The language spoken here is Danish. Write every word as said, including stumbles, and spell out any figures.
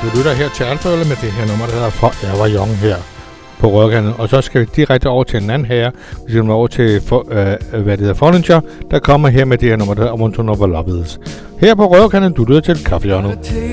Du lytter her til Alfa med det her nummer, der hedder For Jeg Var Young her på Rødkanalen. Og så skal vi direkte over til en anden herre. Vi skal over til, for, øh, hvad det hedder, Follinger, der kommer her med det her nummer, der hedder I Want to Know What Love Is. Her på Rødkanalen, du lytter til Kaffehjørnet.